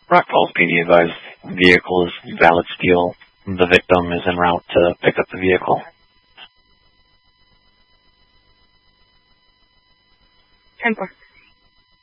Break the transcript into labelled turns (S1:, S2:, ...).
S1: Rock Falls PD advised vehicle is valid steal. The victim is en route to pick up the vehicle.
S2: 10-4.